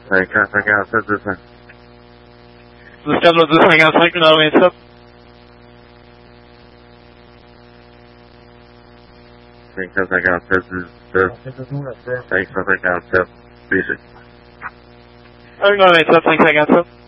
54, 200. 10 255, 1h27. 557, 557, BC. 1h27, 557.